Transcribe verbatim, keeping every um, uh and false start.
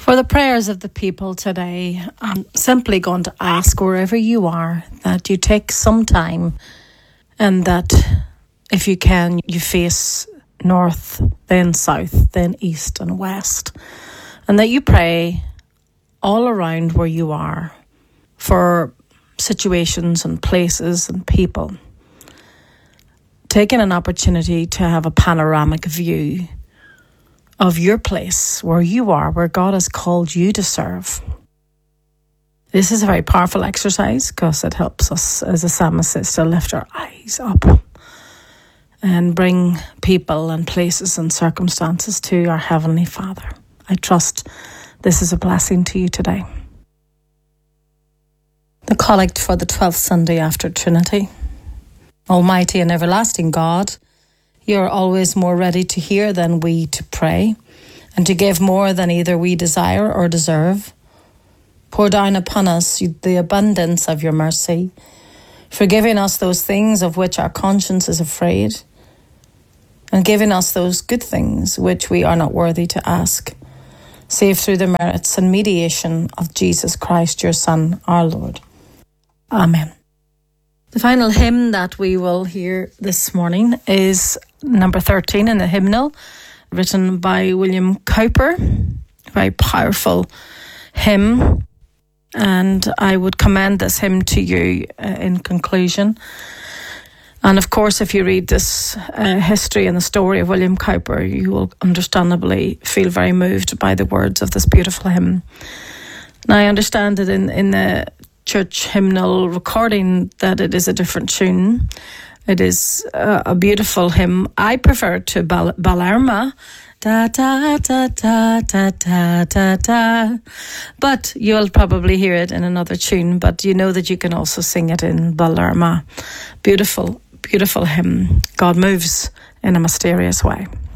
For the prayers of the people today, I'm simply going to ask wherever you are that you take some time and that if you can, you face north, then south, then east and west. And that you pray all around where you are for situations and places and people. Taking an opportunity to have a panoramic view of your place, where you are, where God has called you to serve. This is a very powerful exercise because it helps us, as the psalmist says, to lift our eyes up and bring people and places and circumstances to our Heavenly Father. I trust this is a blessing to you today. The Collect for the twelfth Sunday after Trinity. Almighty and everlasting God, you are always more ready to hear than we to pray, and to give more than either we desire or deserve. Pour down upon us the abundance of your mercy, forgiving us those things of which our conscience is afraid, and giving us those good things which we are not worthy to ask, save through the merits and mediation of Jesus Christ, your Son, our Lord. Amen. The final hymn that we will hear this morning is number thirteen in the hymnal, written by William Cowper. A very powerful hymn, and I would commend this hymn to you uh, in conclusion. And of course, if you read this uh, history and the story of William Cowper, you will understandably feel very moved by the words of this beautiful hymn. Now, I understand that in, in the church hymnal recording that it is a different tune. It is uh, a beautiful hymn. I prefer to Bal- Ballarma. Da da da da da da da da. But you'll probably hear it in another tune, but you know that you can also sing it in Ballarma. Beautiful, beautiful hymn. God moves in a mysterious way.